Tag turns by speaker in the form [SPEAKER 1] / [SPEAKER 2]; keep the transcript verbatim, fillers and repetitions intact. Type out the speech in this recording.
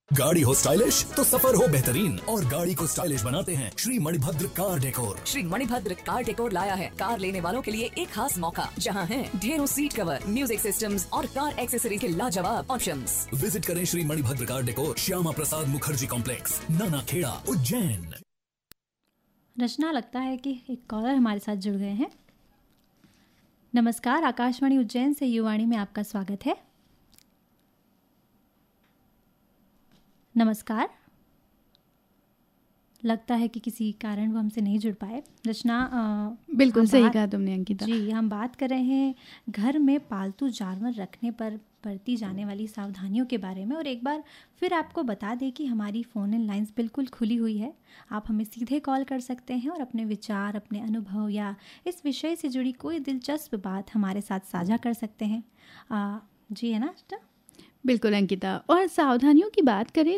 [SPEAKER 1] गाड़ी हो स्टाइलिश तो सफर हो बेहतरीन, और गाड़ी को स्टाइलिश बनाते हैं Shri Manibhadra car decor.
[SPEAKER 2] Shri Manibhadra car decor लाया है कार लेने वालों के लिए एक खास मौका, जहां है ढेरों सीट कवर, म्यूजिक सिस्टम्स और कार एक्सेसरी के लाजवाब ऑप्शंस।
[SPEAKER 1] विजिट करें Shri Manibhadra car decor, Shyama Prasad Mukherjee complex, नाना खेड़ा, उज्जैन।
[SPEAKER 3] रचना, लगता है कि एक कॉलर हमारे साथ जुड़ गए हैं। नमस्कार, आकाशवाणी उज्जैन से युवाणी में आपका स्वागत है। नमस्कार। लगता है कि किसी कारण वो हमसे नहीं जुड़ पाए। रचना,
[SPEAKER 4] बिल्कुल सही कहा तुमने अंकिता।
[SPEAKER 3] जी, हम बात कर रहे हैं घर में पालतू जानवर रखने पर बरती जाने वाली सावधानियों के बारे में, और एक बार फिर आपको बता दें कि हमारी फ़ोन इन लाइंस बिल्कुल खुली हुई है। आप हमें सीधे कॉल कर सकते हैं और अपने विचार, अपने अनुभव या इस विषय से जुड़ी कोई दिलचस्प बात हमारे साथ साझा कर सकते हैं। आ, जी है ना?
[SPEAKER 4] बिल्कुल अंकिता। और सावधानियों की बात करें